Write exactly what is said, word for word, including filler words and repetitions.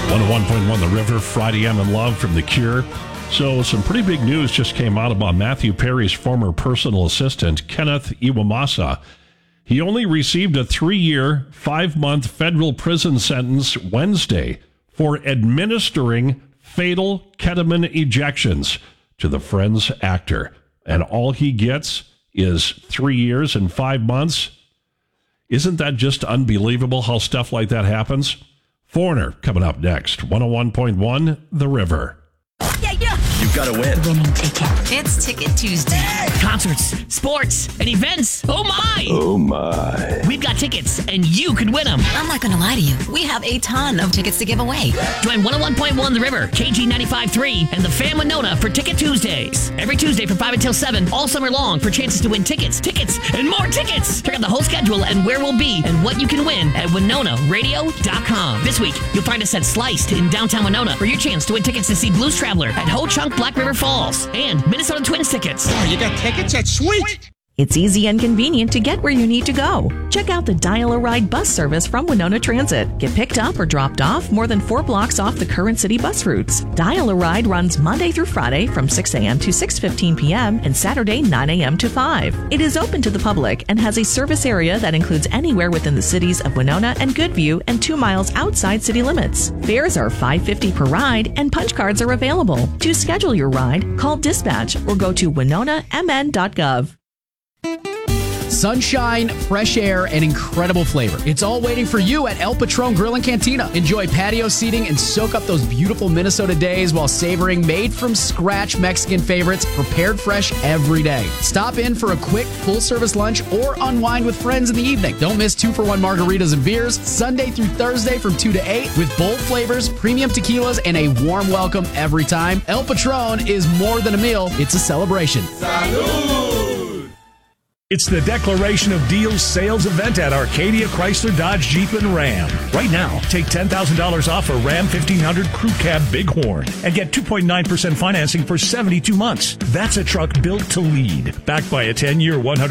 one oh one point one The River, Friday I'm in Love from The Cure. So some pretty big news just came out about Matthew Perry's former personal assistant, Kenneth Iwamasa. He only received a three-year, five-month federal prison sentence Wednesday for administering fatal ketamine injections to the Friends actor. And all he gets is three years and five months. Isn't that just unbelievable how stuff like that happens? Foreigner coming up next. one oh one point one The River. Yeah, yeah. You gotta win. Winning ticket. It's Ticket Tuesday. Concerts, sports, and events. Oh, my. Oh, my. We've got tickets, and you could win them. I'm not going to lie to you. We have a ton of tickets to give away. Join one oh one point one The River, K G ninety-five point three, and the Fam Winona for Ticket Tuesdays. Every Tuesday from five until seven, all summer long for chances to win tickets, tickets, and more tickets. Check out the whole schedule and where we'll be and what you can win at winona radio dot com. This week, you'll find us at Sliced in downtown Winona for your chance to win tickets to see Blues Traveler at Ho Chunk Black River Falls and Minnesota Twins tickets. Oh, you got tickets? That's sweet! It's easy and convenient to get where you need to go. Check out the Dial-A-Ride bus service from Winona Transit. Get picked up or dropped off more than four blocks off the current city bus routes. Dial-A-Ride runs Monday through Friday from six a.m. to six fifteen p.m. and Saturday nine a.m. to five. It is open to the public and has a service area that includes anywhere within the cities of Winona and Goodview and two miles outside city limits. Fares are five dollars and fifty cents per ride and punch cards are available. To schedule your ride, call dispatch or go to winona m n dot gov. Sunshine, fresh air, and incredible flavor. It's all waiting for you at El Patron Grill and Cantina. Enjoy patio seating and soak up those beautiful Minnesota days while savoring made-from-scratch Mexican favorites prepared fresh every day. Stop in for a quick, full-service lunch or unwind with friends in the evening. Don't miss two-for-one margaritas and beers Sunday through Thursday from two to eight with bold flavors, premium tequilas, and a warm welcome every time. El Patron is more than a meal. It's a celebration. Salud! It's the Declaration of Deals sales event at Arcadia Chrysler Dodge Jeep and Ram. Right now, take ten thousand dollars off a Ram fifteen hundred Crew Cab Bighorn and get two point nine percent financing for seventy-two months. That's a truck built to lead, backed by a ten-year, one hundred